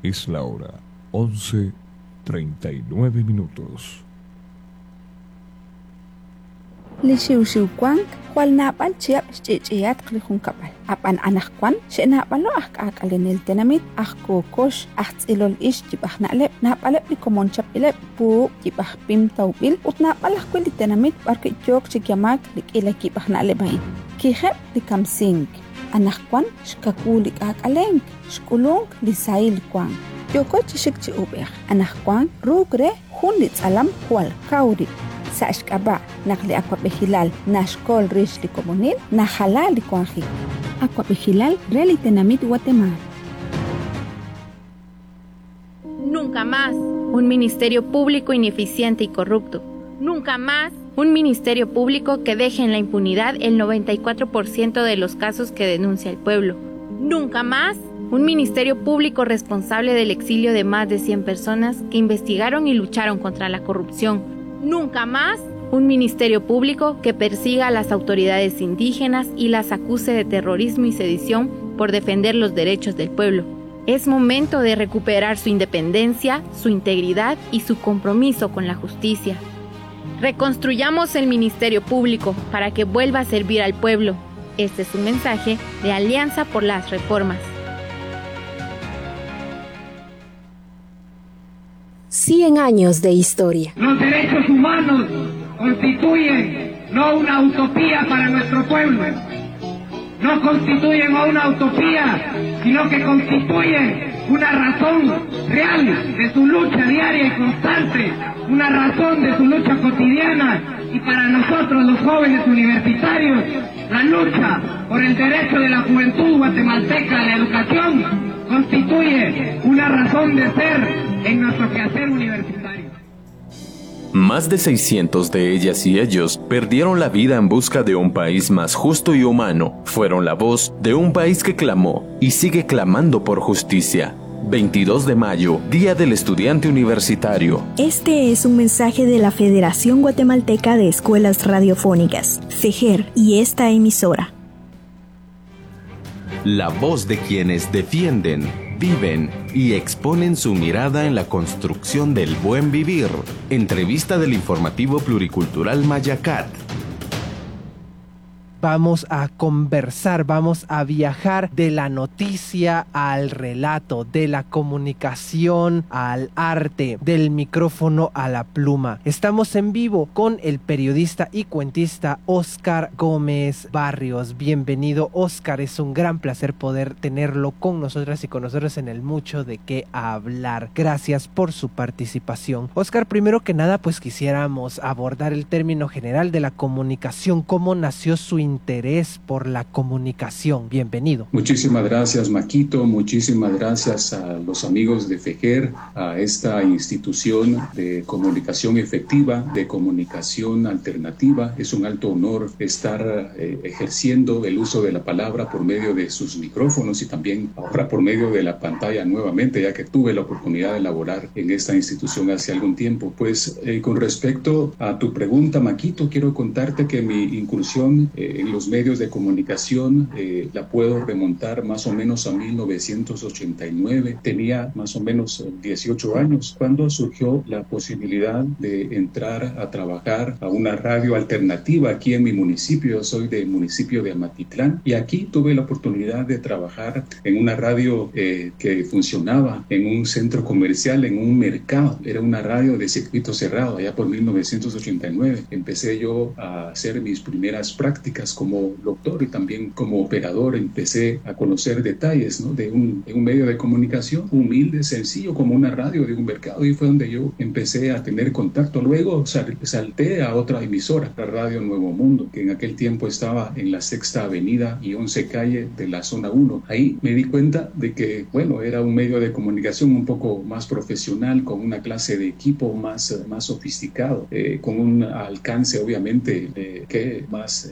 Es la hora 11:39. Lishiwshiwkwan hualnapal chiap chichiyat qlijunqapal apan anajkwan xenapalo ajk'ak'alen el tenamit ajkokox ajtz'ilol ix chib'ajna'leb napaleb likomonchapileb puuq chib'ajpim tawb'il utnapal ajkwil li tenamit b'arki' chok chikyamak lik'ila kib'ajna'leb ahí kijeb likamsink anajkwan xkaku lik'ak'alenk xk'ulunk lisayil kwan yoko chixik chi ub'ej anajkwan ruk're jun litz'alam hual kawri Sashkaba, nakli Aquapejilal, Nashkol Rishli Comunil, Najalal y Cuanji. Aquapejilal, Reli Tenamit, Guatemala. Nunca más un ministerio público ineficiente y corrupto. Nunca más un ministerio público que deje en la impunidad el 94% de los casos que denuncia el pueblo. Nunca más un ministerio público responsable del exilio de más de 100 personas que investigaron y lucharon contra la corrupción. Nunca más un ministerio público que persiga a las autoridades indígenas y las acuse de terrorismo y sedición por defender los derechos del pueblo. Es momento de recuperar su independencia, su integridad y su compromiso con la justicia. Reconstruyamos el ministerio público para que vuelva a servir al pueblo. Este es un mensaje de Alianza por las Reformas. 100 años de historia. Los derechos humanos constituyen no una utopía para nuestro pueblo, no constituyen una utopía, sino que constituyen una razón real de su lucha diaria y constante, una razón de su lucha cotidiana. Y para nosotros los jóvenes universitarios, la lucha por el derecho de la juventud guatemalteca a la educación constituye una razón de ser en nuestro quehacer universitario. Más de 600 de ellas y ellos perdieron la vida en busca de un país más justo y humano. Fueron la voz de un país que clamó y sigue clamando por justicia. 22 de mayo, Día del Estudiante Universitario. Este es un mensaje de la Federación Guatemalteca de Escuelas Radiofónicas, FEGER, y esta emisora. La voz de quienes defienden, viven y exponen su mirada en la construcción del buen vivir. Entrevista del informativo pluricultural Mayacat. Vamos a conversar, vamos a viajar de la noticia al relato, de la comunicación al arte, del micrófono a la pluma. Estamos en vivo con el periodista y cuentista Óscar Gómez Barrios. Bienvenido, Óscar, es un gran placer poder tenerlo con nosotras y con nosotros en el Mucho de Qué Hablar. Gracias por su participación. Óscar, primero que nada, pues quisiéramos abordar el término general de la comunicación. ¿Cómo nació su interés por la comunicación? Bienvenido. Muchísimas gracias, Maquito. Muchísimas gracias a los amigos de FEGER, a esta institución de comunicación efectiva, de comunicación alternativa. Es un alto honor estar ejerciendo el uso de la palabra por medio de sus micrófonos y también ahora por medio de la pantalla nuevamente, ya que tuve la oportunidad de laborar en esta institución hace algún tiempo. Pues con respecto a tu pregunta, Maquito, quiero contarte que mi incursión en los medios de comunicación la puedo remontar más o menos a 1989. Tenía más o menos 18 años cuando surgió la posibilidad de entrar a trabajar a una radio alternativa aquí en mi municipio. Yo soy del municipio de Amatitlán y aquí tuve la oportunidad de trabajar en una radio que funcionaba en un centro comercial, en un mercado. Era una radio de circuito cerrado. Allá por 1989 empecé yo a hacer mis primeras prácticas como doctor y también como operador. Empecé a conocer detalles, ¿no?, de un medio de comunicación humilde, sencillo, como una radio de un mercado, y fue donde yo empecé a tener contacto. Luego salté a otra emisora, la Radio Nuevo Mundo, que en aquel tiempo estaba en la Sexta Avenida y 11 Calle de la Zona 1. Ahí me di cuenta de que, bueno, era un medio de comunicación un poco más profesional, con una clase de equipo más sofisticado, con un alcance obviamente que más grande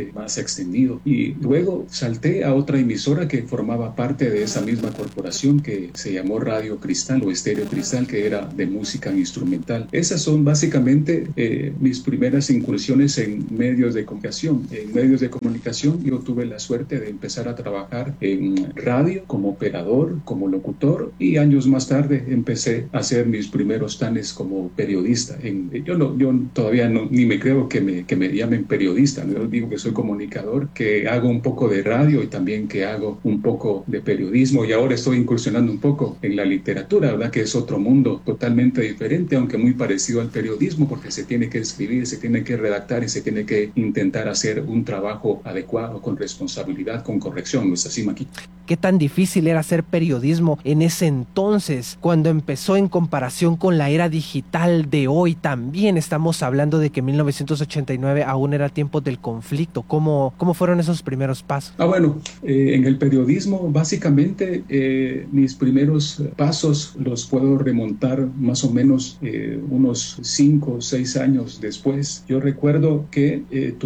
más extendido. Y luego salté a otra emisora que formaba parte de esa misma corporación que se llamó Radio Cristal o Estéreo Cristal, que era de música instrumental. Esas son básicamente mis primeras incursiones en medios de comunicación. En medios de comunicación yo tuve la suerte de empezar a trabajar en radio como operador, como locutor, y años más tarde empecé a hacer mis primeros tanes como periodista. Yo todavía ni me creo que me llamen periodista, ¿no? Yo digo que soy comunicador, que hago un poco de radio y también que hago un poco de periodismo, y ahora estoy incursionando un poco en la literatura, ¿verdad? Que es otro mundo totalmente diferente, aunque muy parecido al periodismo, porque se tiene que escribir, se tiene que redactar y se tiene que intentar hacer un trabajo adecuado, con responsabilidad, con corrección. ¿No es así, Maquito? ¿Qué tan difícil era hacer periodismo en ese entonces, cuando empezó en comparación con la era digital de hoy? También estamos hablando de que 1989 aún era tiempo del conflicto. ¿Cómo fueron esos primeros pasos? Bueno, en el periodismo, básicamente, mis primeros pasos los puedo remontar más o menos unos 5 o 6 años después. Yo recuerdo que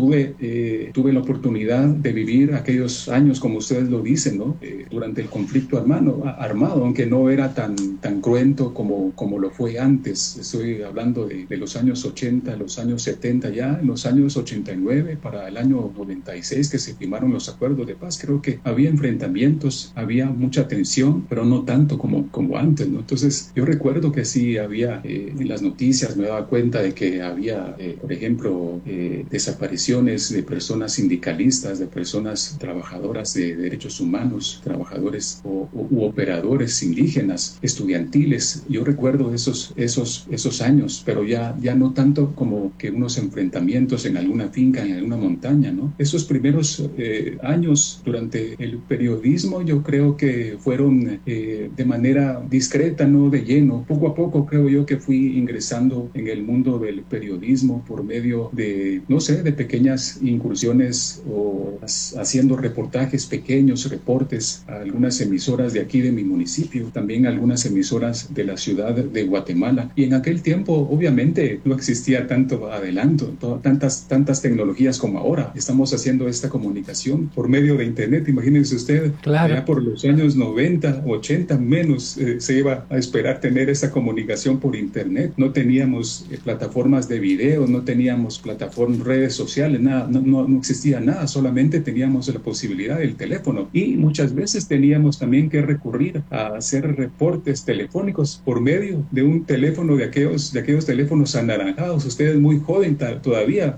tuve la oportunidad de vivir aquellos años, como ustedes lo dicen, ¿no? Durante el conflicto armado, aunque no era tan cruento como lo fue antes. Estoy hablando de los años 80, los años 70, ya en los años 89 para el año 96 que se firmaron los acuerdos de paz. Creo que había enfrentamientos, había mucha tensión, pero no tanto como antes, ¿no? Entonces yo recuerdo que sí había, en las noticias me daba cuenta de que había, por ejemplo, desapariciones de personas sindicalistas, de personas trabajadoras de derechos humanos, trabajadores u operadores indígenas, estudiantiles. Yo recuerdo esos años, pero ya no tanto como que unos enfrentamientos en alguna finca, en alguna montaña, ¿no? Esos primeros años durante el periodismo yo creo que fueron de manera discreta, no de lleno. Poco a poco creo yo que fui ingresando en el mundo del periodismo por medio de, no sé, de pequeñas incursiones o haciendo reportajes, pequeños reportes a algunas emisoras de aquí de mi municipio, también algunas emisoras de la ciudad de Guatemala. Y en aquel tiempo obviamente no existía tanto adelanto, tantas tecnologías como ahora. Estamos haciendo esta comunicación por medio de internet. Imagínense usted, claro. Ya por los años 90, 80 menos se iba a esperar tener esta comunicación por internet. No teníamos plataformas de video, no teníamos plataformas, redes sociales, nada, no existía nada, solamente teníamos la posibilidad del teléfono, y muchas veces teníamos también que recurrir a hacer reportes telefónicos por medio de un teléfono de aquellos teléfonos anaranjados. Usted es muy joven todavía,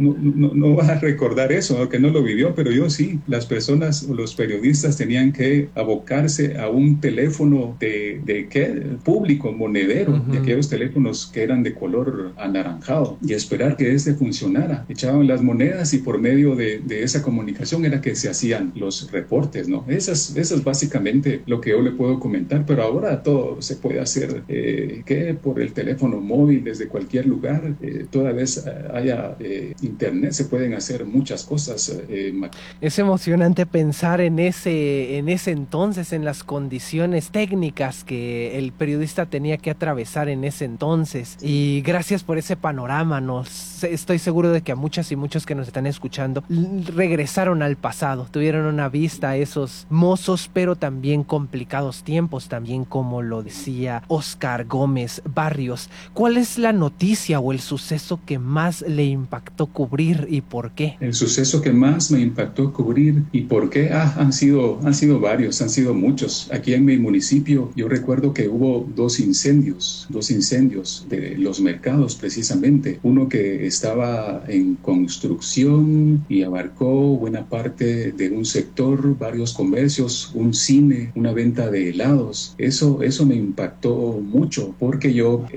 no va a recordar eso, ¿no? Que no lo vivió, pero yo sí. Las personas, los periodistas tenían que abocarse a un teléfono de público, monedero, de aquellos teléfonos que eran de color anaranjado, y esperar que funcionara. Echaban las monedas y por medio de esa comunicación era que se hacían los reportes, ¿no? Eso es básicamente lo que yo le puedo comentar, pero ahora todo se puede hacer que por el teléfono móvil desde cualquier lugar, toda vez haya internet, se pueden hacer muchas cosas. Es emocionante pensar en ese entonces, en las condiciones técnicas que el periodista tenía que atravesar en ese entonces, y gracias por ese panorama. Estoy seguro de que a muchas y muchos que nos están escuchando regresaron al pasado, tuvieron una vista a esos mozos pero también complicados tiempos, también como lo decía Oscar Gómez Barrios. ¿Cuál es la noticia o el suceso que más le impactó cubrir y por qué? El suceso que más me impactó cubrir y por qué, han sido varios, han sido muchos. Aquí en mi municipio yo recuerdo que hubo dos incendios de los mercados precisamente. Uno que estaba en construcción y abarcó buena parte de un sector, varios comercios, un cine, una venta de helados. Eso me impactó mucho porque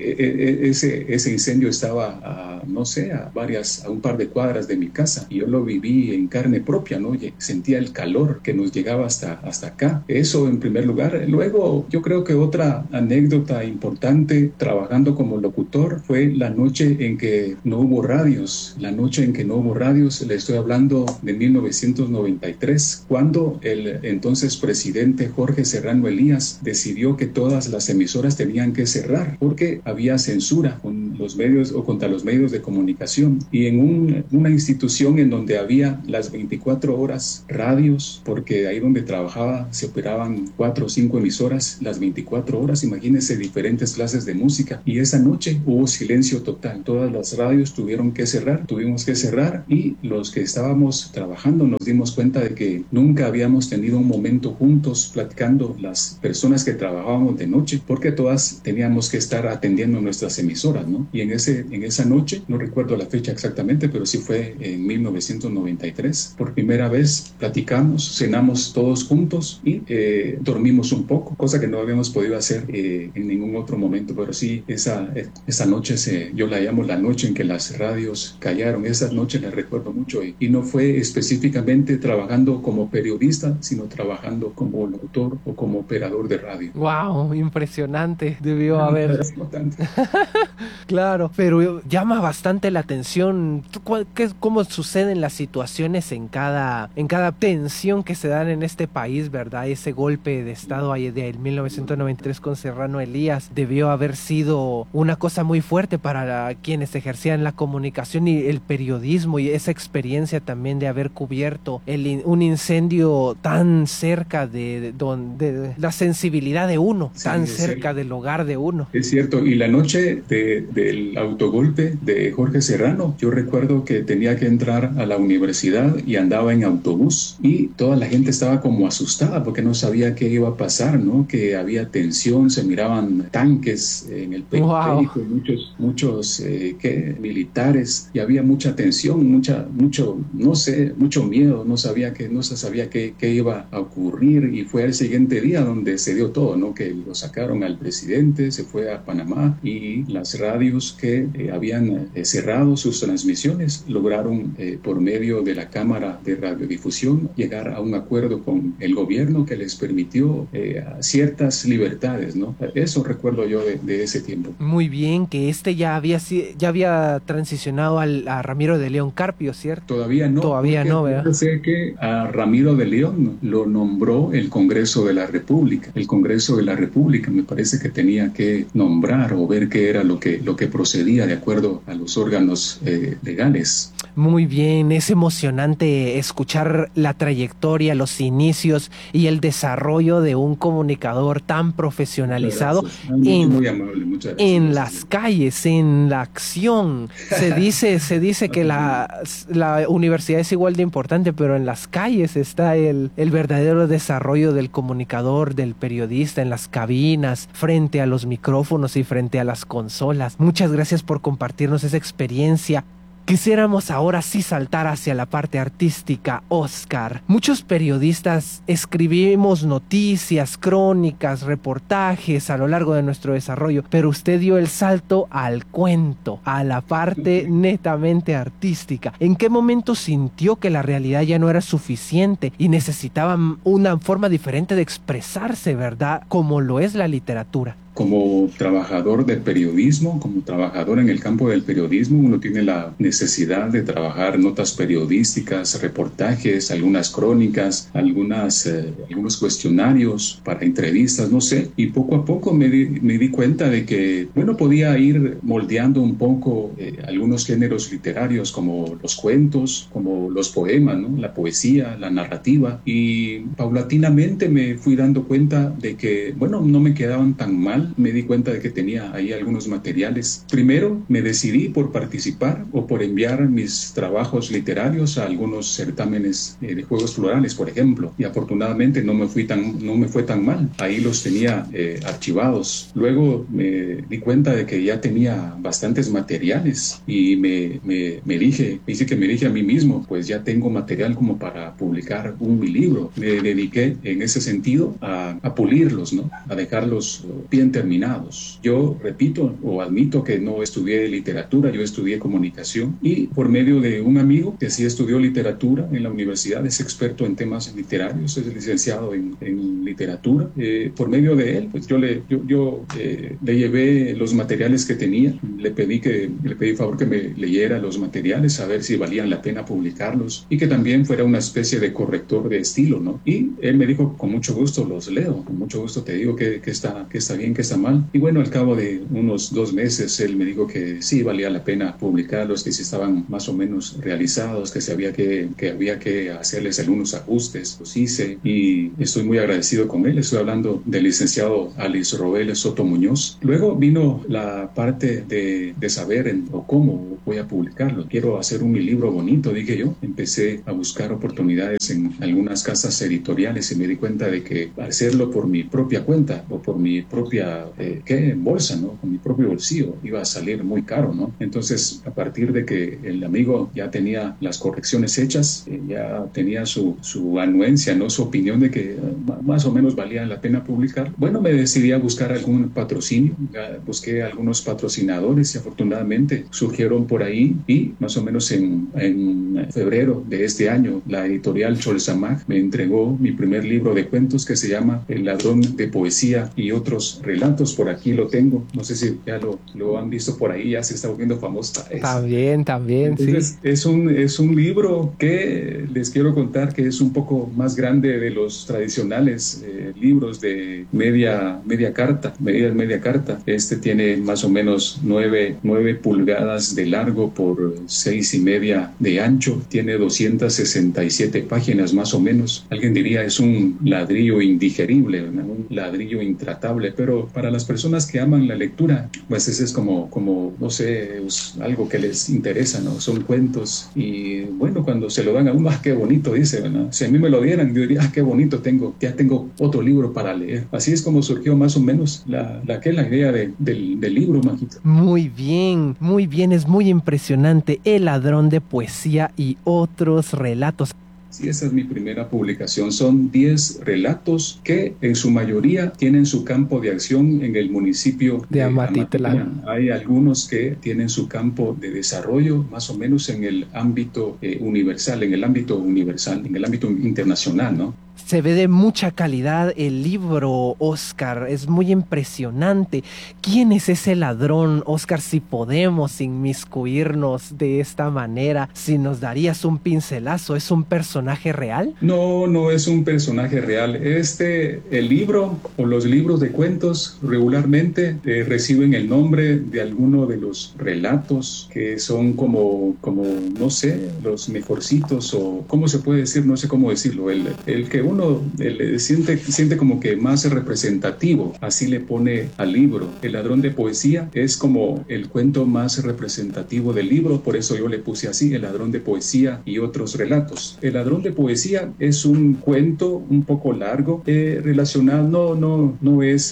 ese incendio estaba a un par de cuadras de mi casa, y yo lo viví en carne propia, ¿no? Sentía el calor que nos llegaba hasta acá. Eso en primer lugar. Luego yo creo que otra anécdota importante trabajando como locutor fue la noche en que no hubo radios. La noche en que no hubo radios, le estoy hablando de 1993, cuando el entonces presidente Jorge Serrano Elías decidió que todas las emisoras tenían que cerrar porque había censura con los medios o contra los medios de comunicación. Y en una institución en donde había las 24 horas radios, porque ahí donde trabajaba se operaban 4 o 5 emisoras las 24 horas, imagínense, diferentes clases de música. Y esa noche hubo silencio total. Todas las radios tuvimos que cerrar, y los que estábamos trabajando nos dimos cuenta de que nunca habíamos tenido un momento juntos platicando las personas que trabajábamos de noche, porque todas teníamos que estar atendiendo nuestras emisoras, ¿no? Y en esa noche, no recuerdo la fecha exactamente, pero sí fue en 1993, por primera vez platicamos, cenamos todos juntos y dormimos un poco, cosa que no habíamos podido hacer en ningún otro momento. Pero sí, esa noche yo la llamo la noche en que las radios callaron. Esa noche la recuerdo mucho, y no fue específicamente trabajando como periodista, sino trabajando como locutor o como operador de radio. ¡Wow! Impresionante. Debió haber... Claro, pero llama bastante la atención cómo suceden las situaciones en cada tensión que se dan en este país, ¿verdad? Ese golpe de estado de 1993 con Serrano Elías debió haber sido una cosa muy fuerte para quienes ejercían la comunicación y el periodismo, y esa experiencia también de haber cubierto un incendio tan cerca de la sensibilidad de uno, sí, tan cerca del hogar de uno. Es cierto, y la noche del autogolpe de Jorge Serrano, yo recuerdo que tenía que entrar a la universidad y andaba en autobús, y toda la gente estaba como asustada porque no sabía qué iba a pasar, ¿no? Que había tensión, se miraban tanques en el periférico, muchos militares, y había mucha tensión, mucho miedo, no se sabía qué iba a ocurrir. Y fue el siguiente día donde se dio todo, ¿no? Que lo sacaron al presidente, se fue a Panamá, y las radios que habían cerrado sus transmisiones lograron por medio de la Cámara de Radiodifusión llegar a un acuerdo con el gobierno que les permitió ciertas libertades, ¿no? Eso recuerdo yo de ese tiempo. Muy bien, que ya había transicionado a Ramiro de León Carpio, ¿cierto? Todavía no, ¿verdad? Sé que a Ramiro de León lo nombró el Congreso de la República. El Congreso de la República me parece que tenía que nombrar o ver qué era lo que procedía de acuerdo a los órganos legales. Muy bien, es emocionante escuchar la trayectoria, los inicios y el desarrollo de un comunicador tan profesionalizado en las calles, en la acción. Se dice que la universidad es igual de importante, pero en las calles está el verdadero desarrollo del comunicador, del periodista, en las cabinas, frente a los micrófonos y frente a las consolas. Muchas gracias por compartirnos esa experiencia. Quisiéramos ahora sí saltar hacia la parte artística, Oscar. Muchos periodistas escribimos noticias, crónicas, reportajes a lo largo de nuestro desarrollo, pero usted dio el salto al cuento, a la parte netamente artística. ¿En qué momento sintió que la realidad ya no era suficiente y necesitaba una forma diferente de expresarse, verdad? Como lo es la literatura. Como trabajador del periodismo, como trabajador en el campo del periodismo, uno tiene la necesidad de trabajar notas periodísticas, reportajes, algunas crónicas, algunos cuestionarios para entrevistas, no sé. Y poco a poco me di cuenta de que, podía ir moldeando un poco algunos géneros literarios, como los cuentos, como los poemas, ¿no? La poesía, la narrativa. Y paulatinamente me fui dando cuenta de que, no me quedaban tan mal. Me di cuenta de que tenía ahí algunos materiales. Primero me decidí por participar o por enviar mis trabajos literarios a algunos certámenes de juegos florales, por ejemplo, y afortunadamente no me fue tan mal. Ahí los tenía archivados. Luego me di cuenta de que ya tenía bastantes materiales y me dije a mí mismo, pues ya tengo material como para publicar mi libro. Me dediqué en ese sentido a pulirlos, ¿no? A dejarlos bien terminados. Yo repito o admito que no estudié literatura, yo estudié comunicación, y por medio de un amigo que sí estudió literatura en la universidad, es experto en temas literarios, es licenciado en literatura, por medio de él, pues yo le llevé los materiales que tenía, le pedí favor que me leyera los materiales, a ver si valían la pena publicarlos, y que también fuera una especie de corrector de estilo, ¿no? Y él me dijo, con mucho gusto los leo, con mucho gusto te digo que está bien, que está mal. Y bueno, al cabo de unos 2 meses, él me dijo que sí valía la pena publicarlos, que sí estaban más o menos realizados, que había que hacerles algunos ajustes. Los hice y estoy muy agradecido con él. Estoy hablando del licenciado Alice Robel Soto Muñoz. Luego vino la parte de saber cómo voy a publicarlo. Quiero hacer un libro bonito, dije yo. Empecé a buscar oportunidades en algunas casas editoriales y me di cuenta de que hacerlo por mi propia cuenta o por mi propia bolsa, ¿no? Con mi propio bolsillo iba a salir muy caro, ¿no? Entonces, a partir de que el amigo ya tenía las correcciones hechas, ya tenía su anuencia, ¿no? Su opinión de que más o menos valía la pena publicar. Bueno, me decidí a buscar algún patrocinio, busqué algunos patrocinadores y afortunadamente surgieron por ahí, y más o menos en febrero de este año la editorial Cholsamag me entregó mi primer libro de cuentos que se llama El ladrón de poesía y otros relatos. Por aquí lo tengo, no sé si ya lo han visto por ahí, ya se está volviendo famoso. También, entonces, sí. Es un libro que les quiero contar que es un poco más grande de los tradicionales libros de media carta. Este tiene más o menos 9 pulgadas de largo por 6.5 de ancho, tiene 267 páginas más o menos. Alguien diría es un ladrillo indigerible, ¿no? Un ladrillo intratable, pero para las personas que aman la lectura, pues ese es como no sé, es algo que les interesa, ¿no? Son cuentos y bueno, cuando se lo dan a uno, qué bonito, dice, ¿verdad? Si a mí me lo dieran, yo diría, qué bonito, ya tengo otro libro para leer. Así es como surgió más o menos la idea del libro, Majito. Muy bien, es muy impresionante. El ladrón de poesía y otros relatos. Sí, esa es mi primera publicación. Son 10 relatos que en su mayoría tienen su campo de acción en el municipio de Amatitlán. Hay algunos que tienen su campo de desarrollo más o menos en el ámbito universal, en el ámbito internacional, ¿no? Se ve de mucha calidad el libro, Oscar, es muy impresionante. ¿Quién es ese ladrón, Oscar? Si podemos inmiscuirnos de esta manera, si nos darías un pincelazo, ¿es un personaje real? No es un personaje real. El libro o los libros de cuentos regularmente reciben el nombre de alguno de los relatos que son como no sé, los mejorcitos, o cómo se puede decir, no sé cómo decirlo, el que uno siente como que más representativo, así le pone al libro. El ladrón de poesía es como el cuento más representativo del libro, por eso yo le puse así, El ladrón de poesía y otros relatos. El ladrón de poesía es un cuento un poco largo, relacionado, no es.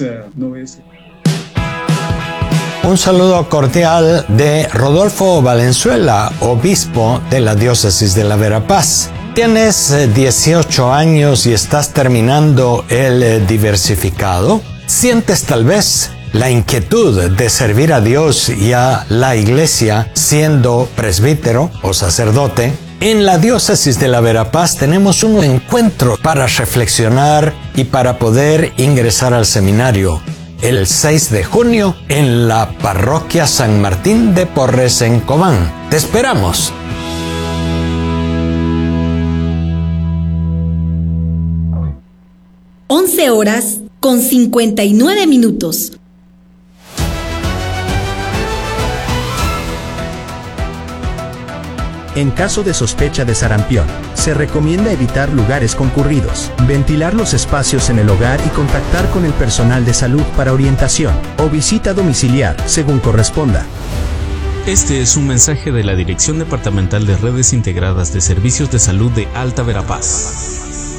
Un saludo cordial de Rodolfo Valenzuela, obispo de la diócesis de la Verapaz. ¿Tienes 18 años y estás terminando el diversificado? ¿Sientes tal vez la inquietud de servir a Dios y a la iglesia siendo presbítero o sacerdote? En la diócesis de la Verapaz tenemos un encuentro para reflexionar y para poder ingresar al seminario. El 6 de junio en la parroquia San Martín de Porres en Cobán. ¡Te esperamos! Horas con 59 minutos. En caso de sospecha de sarampión, se recomienda evitar lugares concurridos, ventilar los espacios en el hogar y contactar con el personal de salud para orientación o visita domiciliar, según corresponda. Este es un mensaje de la Dirección Departamental de Redes Integradas de Servicios de Salud de Alta Verapaz.